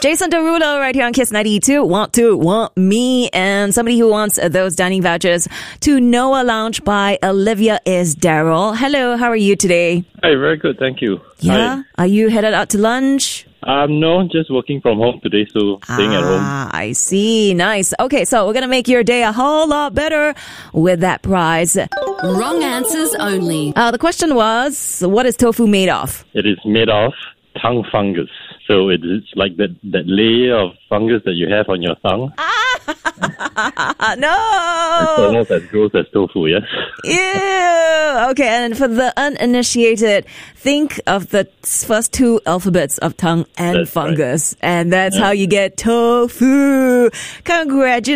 Jason Derulo right here on Kiss 92. Want me. And somebody who wants those dining vouchers to Noah Lounge by Olivia is Daryl. Hello, how are you today? Hi, very good, thank you. Yeah? Are you headed out to lunch? No, just working from home today, so staying at home. I see. Nice. Okay, so we're going to make your day a whole lot better with that prize. Wrong answers only. The question was, what is tofu made of? It is made of tongue fungus. So it's like that layer of fungus that you have on your tongue. No! It's almost as gross as tofu, yes? Ew! Okay, and for the uninitiated, think of the first two alphabets of tongue and That's fungus. right. And that's how you get tofu. Congratulations.